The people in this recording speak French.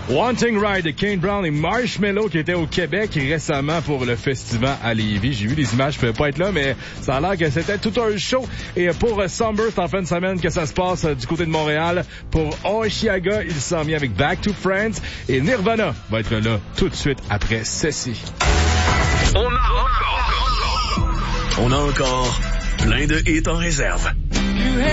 Wanting Ride de Kane Brown et Marshmello qui étaient au Québec récemment pour le festival à Lévis. J'ai vu les images, je pouvais pas être là, mais ça a l'air que c'était tout un show. Et pour Sunburst en fin de semaine que ça se passe du côté de Montréal, pour Oshiaga, il s'en vient avec Back to Friends et Nirvana va être là tout de suite après ceci. On a encore plein de hits en réserve.